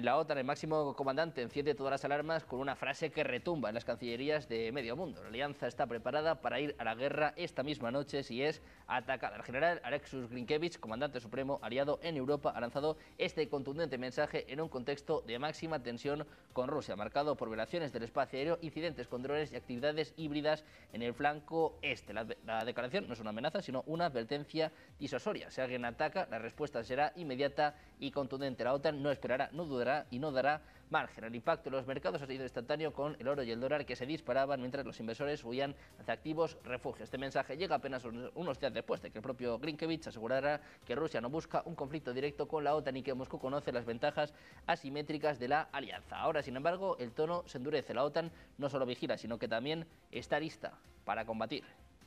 En la OTAN, el máximo comandante enciende todas las alarmas con una frase que retumba en las cancillerías de medio mundo. La alianza está preparada para ir a la guerra esta misma noche si es atacada. El general Alexus Grinkevich, comandante supremo aliado en Europa, ha lanzado este contundente mensaje en un contexto de máxima tensión con Rusia, marcado por violaciones del espacio aéreo, incidentes con drones y actividades híbridas en el flanco este. La declaración no es una amenaza, sino una advertencia disuasoria. Si alguien ataca, la respuesta será inmediata y contundente. La OTAN no esperará, no dudará y no dará margen. El impacto en los mercados ha sido instantáneo, con el oro y el dólar que se disparaban mientras los inversores huían hacia activos refugios. Este mensaje llega apenas unos días después de que el propio Grinkevich asegurara que Rusia no busca un conflicto directo con la OTAN y que Moscú conoce las ventajas asimétricas de la alianza. Ahora, sin embargo, el tono se endurece. La OTAN no solo vigila, sino que también está lista para combatir.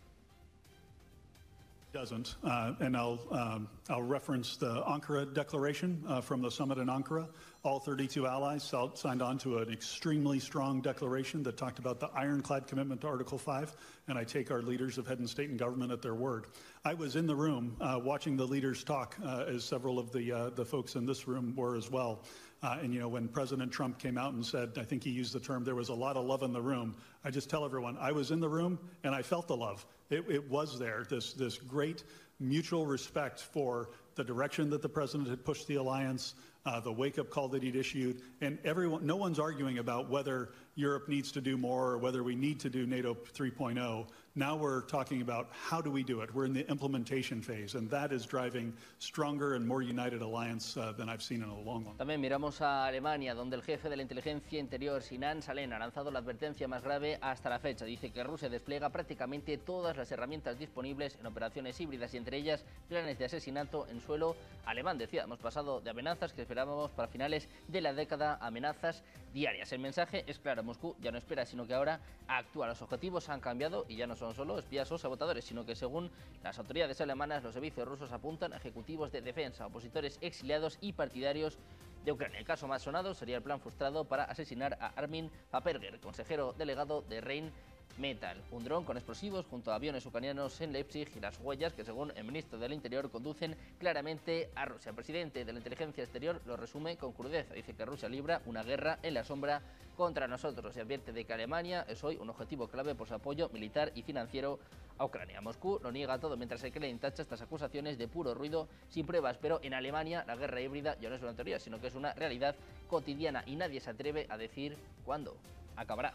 Doesn't, and I'll reference the Ankara Declaration from the summit in Ankara. All 32 allies signed on to an extremely strong declaration that talked about the ironclad commitment to Article 5, and I take our leaders of head and state and government at their word. I was in the room watching the leaders talk, as several of the folks in this room were as well. And, you know, when President Trump came out and said, I think he used the term, there was a lot of love in the room, I just tell everyone, I was in the room and I felt the love. It was there, this great mutual respect for the direction that the president had pushed the alliance, the wake-up call that he'd issued, and everyone, no one's arguing about whether Europe needs to do more or whether we need to do NATO 3.0. Now we're talking about how do we do it. We're in the implementation phase, and that is driving stronger and more united alliance than I've seen in a long, long time. También miramos a Alemania, donde el jefe de la inteligencia interior, Sinan Salen, ha lanzado la advertencia más grave hasta la fecha. Dice que Rusia despliega prácticamente todas las herramientas disponibles en operaciones híbridas y entre ellas planes de asesinato en suelo alemán. Decía, hemos pasado de amenazas que esperábamos para finales de la década a amenazas diarias. El mensaje es claro, Moscú ya no espera, sino que ahora actúa. Los objetivos han cambiado y ya no son solo espías o sabotadores, sino que según las autoridades alemanas, los servicios rusos apuntan a ejecutivos de defensa, opositores exiliados y partidarios de Ucrania. El caso más sonado sería el plan frustrado para asesinar a Armin Paperger, consejero delegado de Rheinmetall, un dron con explosivos junto a aviones ucranianos en Leipzig y las huellas que, según el ministro del Interior, conducen claramente a Rusia. El presidente de la inteligencia exterior lo resume con crudeza. Dice que Rusia libra una guerra en la sombra contra nosotros y advierte de que Alemania es hoy un objetivo clave por su apoyo militar y financiero a Ucrania. Moscú lo niega todo mientras el Kremlin tacha estas acusaciones de puro ruido sin pruebas, pero en Alemania la guerra híbrida ya no es una teoría, sino que es una realidad cotidiana y nadie se atreve a decir cuándo acabará.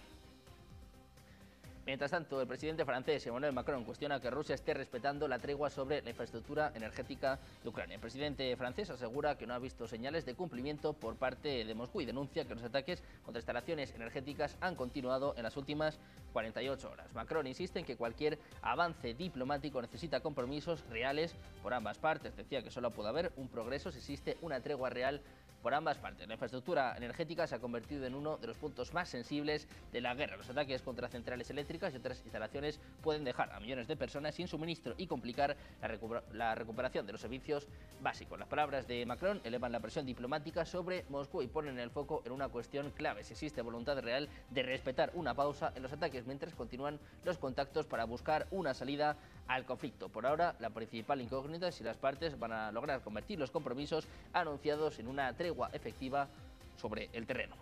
Mientras tanto, el presidente francés Emmanuel Macron cuestiona que Rusia esté respetando la tregua sobre la infraestructura energética de Ucrania. El presidente francés asegura que no ha visto señales de cumplimiento por parte de Moscú y denuncia que los ataques contra instalaciones energéticas han continuado en las últimas 48 horas. Macron insiste en que cualquier avance diplomático necesita compromisos reales por ambas partes. Decía que solo puede haber un progreso si existe una tregua real por ambas partes. La infraestructura energética se ha convertido en uno de los puntos más sensibles de la guerra. Los ataques contra centrales eléctricas y otras instalaciones pueden dejar a millones de personas sin suministro y complicar la recuperación de los servicios básicos. Las palabras de Macron elevan la presión diplomática sobre Moscú y ponen el foco en una cuestión clave: si existe voluntad real de respetar una pausa en los ataques mientras continúan los contactos para buscar una salida al conflicto. Por ahora, la principal incógnita es si las partes van a lograr convertir los compromisos anunciados en una tregua efectiva sobre el terreno.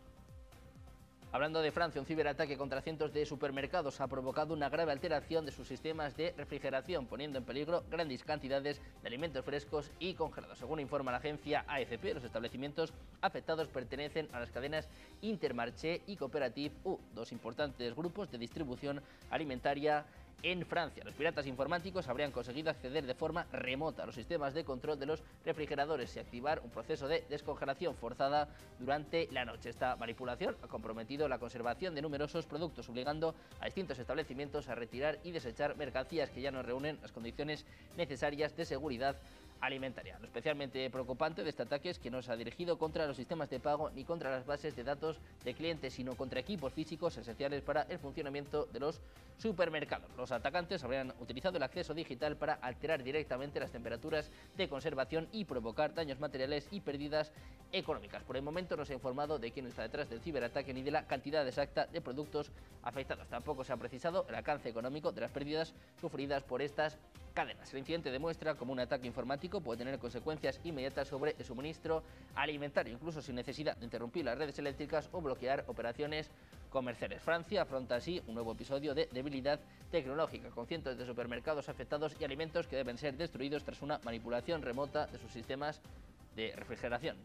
Hablando de Francia, un ciberataque contra cientos de supermercados ha provocado una grave alteración de sus sistemas de refrigeración, poniendo en peligro grandes cantidades de alimentos frescos y congelados. Según informa la agencia AFP, los establecimientos afectados pertenecen a las cadenas Intermarché y Coopérative U, dos importantes grupos de distribución alimentaria en Francia. Los piratas informáticos habrían conseguido acceder de forma remota a los sistemas de control de los refrigeradores y activar un proceso de descongelación forzada durante la noche. Esta manipulación ha comprometido la conservación de numerosos productos, obligando a distintos establecimientos a retirar y desechar mercancías que ya no reúnen las condiciones necesarias de seguridad alimentaria. Lo especialmente preocupante de este ataque es que no se ha dirigido contra los sistemas de pago ni contra las bases de datos de clientes, sino contra equipos físicos esenciales para el funcionamiento de los supermercados. Los atacantes habrían utilizado el acceso digital para alterar directamente las temperaturas de conservación y provocar daños materiales y pérdidas económicas. Por el momento no se ha informado de quién está detrás del ciberataque ni de la cantidad exacta de productos afectados. Tampoco se ha precisado el alcance económico de las pérdidas sufridas por estas cadenas. El incidente demuestra cómo un ataque informático puede tener consecuencias inmediatas sobre el suministro alimentario, incluso sin necesidad de interrumpir las redes eléctricas o bloquear operaciones comerciales. Francia afronta así un nuevo episodio de debilidad tecnológica, con cientos de supermercados afectados y alimentos que deben ser destruidos tras una manipulación remota de sus sistemas de refrigeración.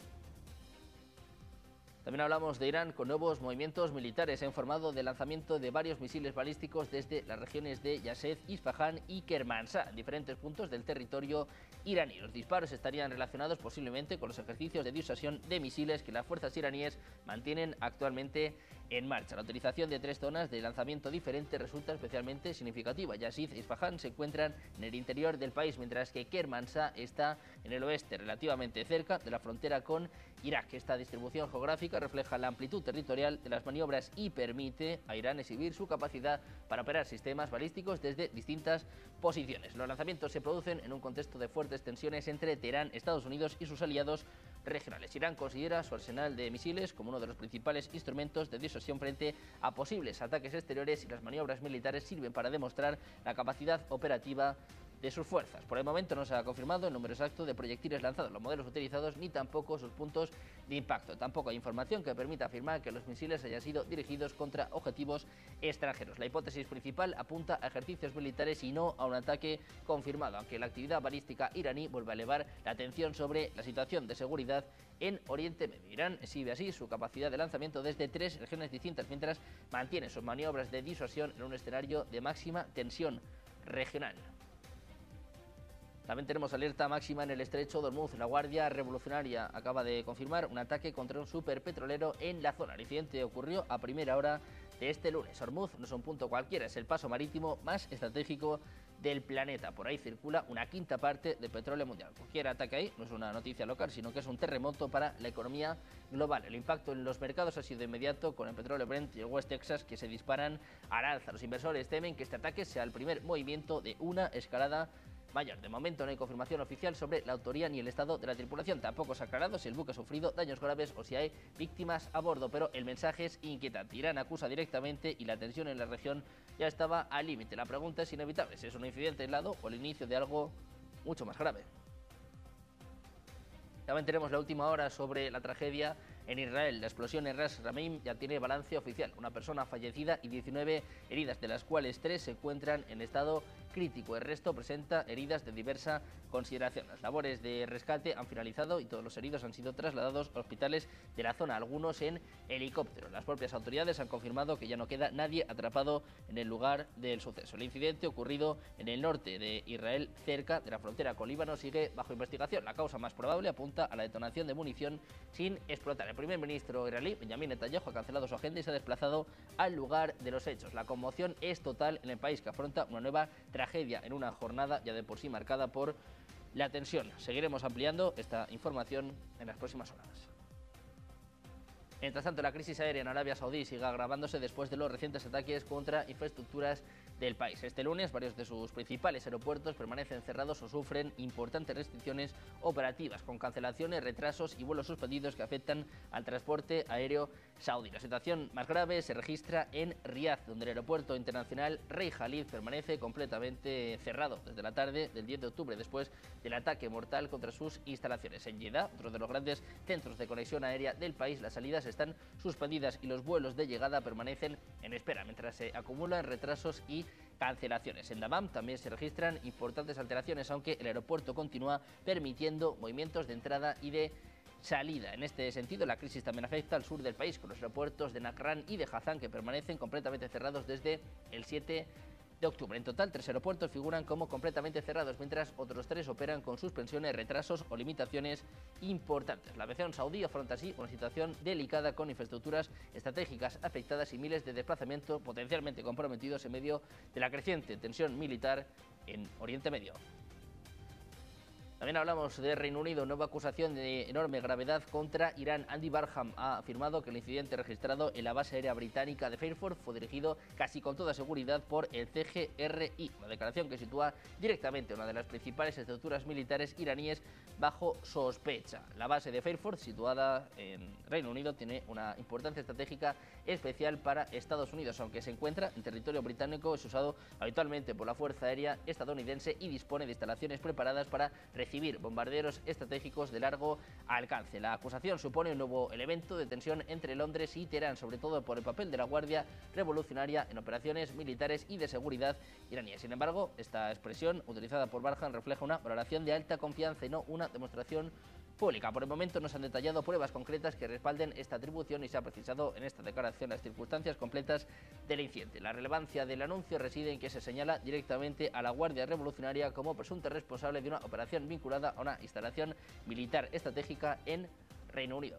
También hablamos de Irán, con nuevos movimientos militares. Se ha informado del lanzamiento de varios misiles balísticos desde las regiones de Yazd, Isfahán y Kermanshah, en diferentes puntos del territorio iraní. Los disparos estarían relacionados posiblemente con los ejercicios de disuasión de misiles que las fuerzas iraníes mantienen actualmente en marcha. La utilización de 3 zonas de lanzamiento diferentes resulta especialmente significativa. Yazd e Isfahán se encuentran en el interior del país, mientras que Kermanshah está en el oeste, relativamente cerca de la frontera con Irak. Esta distribución geográfica refleja la amplitud territorial de las maniobras y permite a Irán exhibir su capacidad para operar sistemas balísticos desde distintas posiciones. Los lanzamientos se producen en un contexto de fuertes tensiones entre Teherán, Estados Unidos y sus aliados regionales. Irán considera su arsenal de misiles como uno de los principales instrumentos de disuasión frente a posibles ataques exteriores, y las maniobras militares sirven para demostrar la capacidad operativa de sus fuerzas. Por el momento no se ha confirmado el número exacto de proyectiles lanzados, los modelos utilizados, ni tampoco sus puntos de impacto. Tampoco hay información que permita afirmar que los misiles hayan sido dirigidos contra objetivos extranjeros. La hipótesis principal apunta a ejercicios militares y no a un ataque confirmado, aunque la actividad balística iraní vuelve a elevar la atención sobre la situación de seguridad en Oriente Medio. Irán exhibe así su capacidad de lanzamiento desde 3 regiones distintas, mientras mantiene sus maniobras de disuasión en un escenario de máxima tensión regional. También tenemos alerta máxima en el estrecho de Hormuz. La Guardia Revolucionaria acaba de confirmar un ataque contra un superpetrolero en la zona. El incidente ocurrió a primera hora de este lunes. Hormuz no es un punto cualquiera, es el paso marítimo más estratégico del planeta. Por ahí circula una quinta parte del petróleo mundial. Cualquier ataque ahí no es una noticia local, sino que es un terremoto para la economía global. El impacto en los mercados ha sido inmediato, con el petróleo Brent y el West Texas que se disparan al alza. Los inversores temen que este ataque sea el primer movimiento de una escalada mayor. De momento no hay confirmación oficial sobre la autoría ni el estado de la tripulación. Tampoco se ha aclarado si el buque ha sufrido daños graves o si hay víctimas a bordo, pero el mensaje es inquietante. Irán acusa directamente y la tensión en la región ya estaba al límite. La pregunta es inevitable: si es un incidente aislado o el inicio de algo mucho más grave. También tenemos la última hora sobre la tragedia en Israel. La explosión en Ras Ramim ya tiene balance oficial: una persona fallecida y 19 heridas, de las cuales 3 se encuentran en estado crítico. El resto presenta heridas de diversa consideración. Las labores de rescate han finalizado y todos los heridos han sido trasladados a hospitales de la zona, algunos en helicóptero. Las propias autoridades han confirmado que ya no queda nadie atrapado en el lugar del suceso. El incidente, ocurrido en el norte de Israel, cerca de la frontera con Líbano, sigue bajo investigación. La causa más probable apunta a la detonación de munición sin explotar. El primer ministro israelí, Benjamin Netanyahu, ha cancelado su agenda y se ha desplazado al lugar de los hechos. La conmoción es total en el país, que afronta una nueva tragedia en una jornada ya de por sí marcada por la tensión. Seguiremos ampliando esta información en las próximas horas. Mientras tanto, la crisis aérea en Arabia Saudí sigue agravándose después de los recientes ataques contra infraestructuras del país. Este lunes, varios de sus principales aeropuertos permanecen cerrados o sufren importantes restricciones operativas, con cancelaciones, retrasos y vuelos suspendidos que afectan al transporte aéreo saudí. La situación más grave se registra en Riad, donde el aeropuerto internacional Rey Khalid permanece completamente cerrado desde la tarde del 10 de octubre, después del ataque mortal contra sus instalaciones. En Jeddah, otro de los grandes centros de conexión aérea del país, las salidas están suspendidas y los vuelos de llegada permanecen en espera, mientras se acumulan retrasos y cancelaciones. En Dammam también se registran importantes alteraciones, aunque el aeropuerto continúa permitiendo movimientos de entrada y de salida. En este sentido, la crisis también afecta al sur del país, con los aeropuertos de Nakran y de Hazán, que permanecen completamente cerrados desde el 7 de octubre. En total, 3 aeropuertos figuran como completamente cerrados, mientras otros 3 operan con suspensiones, retrasos o limitaciones importantes. La aviación saudí afronta así una situación delicada, con infraestructuras estratégicas afectadas y miles de desplazamientos potencialmente comprometidos en medio de la creciente tensión militar en Oriente Medio. También hablamos de Reino Unido, nueva acusación de enorme gravedad contra Irán. Andy Barham ha afirmado que el incidente registrado en la base aérea británica de Fairford fue dirigido casi con toda seguridad por el CGRI, una declaración que sitúa directamente una de las principales estructuras militares iraníes bajo sospecha. La base de Fairford, situada en Reino Unido, tiene una importancia estratégica especial para Estados Unidos, aunque se encuentra en territorio británico, es usado habitualmente por la Fuerza Aérea estadounidense y dispone de instalaciones preparadas para recibir bombarderos estratégicos de largo alcance. La acusación supone un nuevo elemento de tensión entre Londres y Teherán, sobre todo por el papel de la Guardia Revolucionaria en operaciones militares y de seguridad iraníes. Sin embargo, esta expresión utilizada por Barham refleja una valoración de alta confianza y no una demostración pública. Por el momento no se han detallado pruebas concretas que respalden esta atribución y se ha precisado en esta declaración las circunstancias completas del incidente. La relevancia del anuncio reside en que se señala directamente a la Guardia Revolucionaria como presunta responsable de una operación vinculada a una instalación militar estratégica en Reino Unido.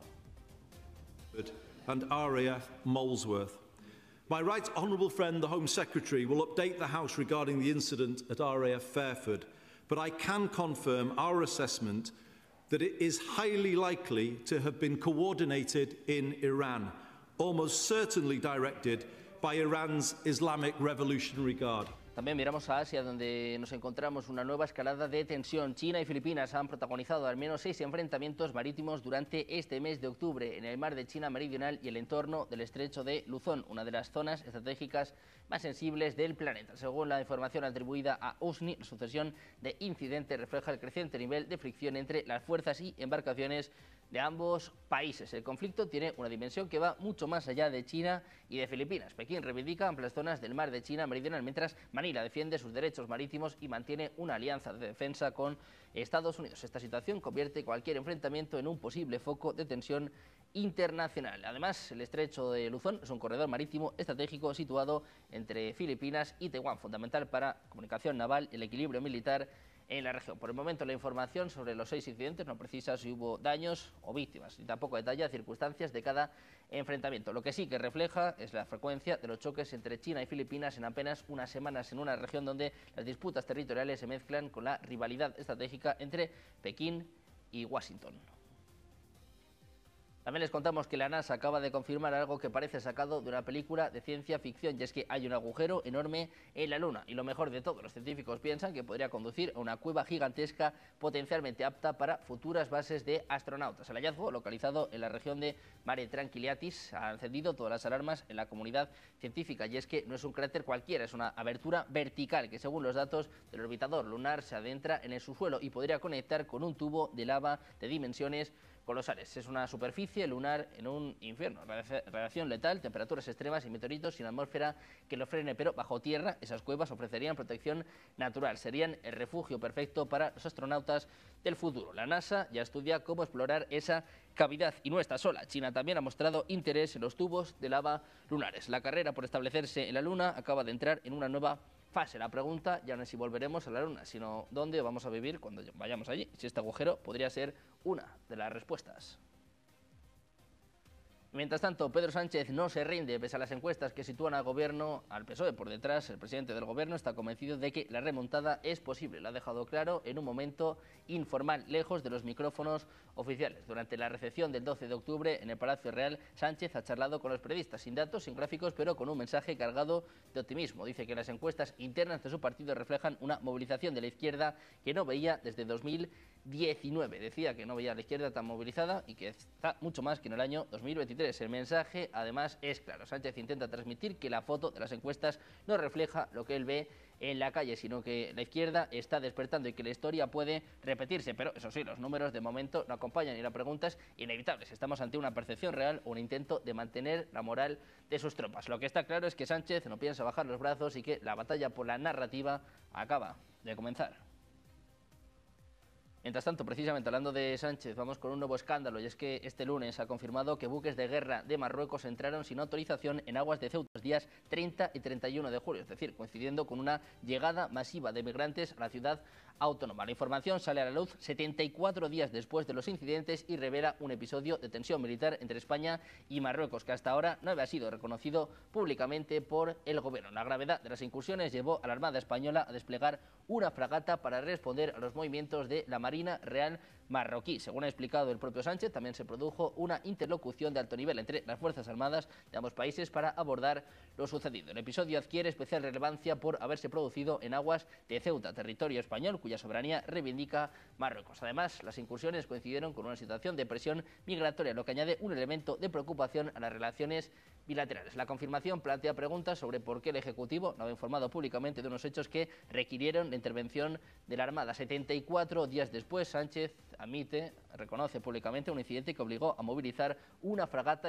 And RAF Molesworth. My right honourable friend, the Home Secretary, will update the House regarding the incident at RAF Fairford, but I can confirm our assessment that it is highly likely to have been coordinated in Iran, almost certainly directed by Iran's Islamic Revolutionary Guard. También miramos a Asia, donde nos encontramos una nueva escalada de tensión. China y Filipinas han protagonizado al menos 6 enfrentamientos marítimos durante este mes de octubre en el mar de China Meridional y el entorno del estrecho de Luzón, una de las zonas estratégicas más sensibles del planeta. Según la información atribuida a USNI, la sucesión de incidentes refleja el creciente nivel de fricción entre las fuerzas y embarcaciones de ambos países. El conflicto tiene una dimensión que va mucho más allá de China y de Filipinas. Pekín reivindica amplias zonas del mar de China Meridional, mientras Manila defiende sus derechos marítimos y mantiene una alianza de defensa con Estados Unidos. Esta situación convierte cualquier enfrentamiento en un posible foco de tensión internacional. Además, el estrecho de Luzón es un corredor marítimo estratégico situado entre Filipinas y Taiwán, fundamental para comunicación naval y el equilibrio militar en la región. Por el momento, la información sobre los 6 incidentes no precisa si hubo daños o víctimas y tampoco detalla circunstancias de cada enfrentamiento. Lo que sí que refleja es la frecuencia de los choques entre China y Filipinas en apenas unas semanas en una región donde las disputas territoriales se mezclan con la rivalidad estratégica entre Pekín y Washington. También les contamos que la NASA acaba de confirmar algo que parece sacado de una película de ciencia ficción, y es que hay un agujero enorme en la Luna. Y lo mejor de todo, los científicos piensan que podría conducir a una cueva gigantesca potencialmente apta para futuras bases de astronautas. El hallazgo, localizado en la región de Mare Tranquillitatis, ha encendido todas las alarmas en la comunidad científica, y es que no es un cráter cualquiera, es una abertura vertical que, según los datos del orbitador lunar, se adentra en el subsuelo y podría conectar con un tubo de lava de dimensiones colosales. Es una superficie lunar en un infierno, radiación letal, temperaturas extremas y meteoritos sin atmósfera que lo frene, pero bajo tierra esas cuevas ofrecerían protección natural, serían el refugio perfecto para los astronautas del futuro. La NASA ya estudia cómo explorar esa cavidad y no está sola. China también ha mostrado interés en los tubos de lava lunares. La carrera por establecerse en la Luna acaba de entrar en una nueva fase. La pregunta ya no es si volveremos a la Luna, sino dónde vamos a vivir cuando vayamos allí. Si este agujero podría ser una de las respuestas. Mientras tanto, Pedro Sánchez no se rinde pese a las encuestas que sitúan al gobierno, al PSOE por detrás. El presidente del gobierno está convencido de que la remontada es posible. Lo ha dejado claro en un momento informal, lejos de los micrófonos oficiales. Durante la recepción del 12 de octubre en el Palacio Real, Sánchez ha charlado con los periodistas, sin datos, sin gráficos, pero con un mensaje cargado de optimismo. Dice que las encuestas internas de su partido reflejan una movilización de la izquierda que no veía desde 2019. Decía que no veía a la izquierda tan movilizada y que está mucho más que en el año 2023. El mensaje, además, es claro. Sánchez intenta transmitir que la foto de las encuestas no refleja lo que él ve en la calle, sino que la izquierda está despertando y que la historia puede repetirse. Pero, eso sí, los números de momento no acompañan y la pregunta es inevitable. Si estamos ante una percepción real o un intento de mantener la moral de sus tropas. Lo que está claro es que Sánchez no piensa bajar los brazos y que la batalla por la narrativa acaba de comenzar. Mientras tanto, precisamente hablando de Sánchez, vamos con un nuevo escándalo, y es que este lunes ha confirmado que buques de guerra de Marruecos entraron sin autorización en aguas de Ceuta los días 30 y 31 de julio, es decir, coincidiendo con una llegada masiva de migrantes a la ciudad autónoma. La información sale a la luz 74 días después de los incidentes y revela un episodio de tensión militar entre España y Marruecos, que hasta ahora no había sido reconocido públicamente por el gobierno. La gravedad de las incursiones llevó a la Armada Española a desplegar una fragata para responder a los movimientos de la Marina Marina Real marroquí. Según ha explicado el propio Sánchez, también se produjo una interlocución de alto nivel entre las Fuerzas Armadas de ambos países para abordar lo sucedido. El episodio adquiere especial relevancia por haberse producido en aguas de Ceuta, territorio español cuya soberanía reivindica Marruecos. Además, las incursiones coincidieron con una situación de presión migratoria, lo que añade un elemento de preocupación a las relaciones bilaterales. La confirmación plantea preguntas sobre por qué el Ejecutivo no ha informado públicamente de unos hechos que requirieron la intervención de la Armada. 74 días después, Sánchez reconoce públicamente un incidente que obligó a movilizar una fragata